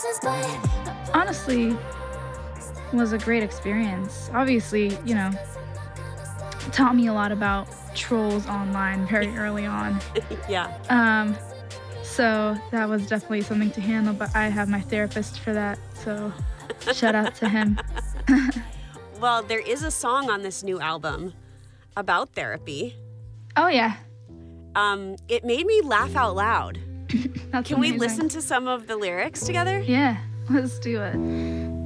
Honestly, was a great experience. Obviously, taught me a lot about trolls online very early on. Yeah. Um, so that was definitely something to handle, but I have my therapist for that, so shout out to him. Well, there is a song on this new album about therapy. Oh, yeah. It made me laugh out loud. That's Can we amazing. listen to some of the lyrics together? Yeah, let's do it.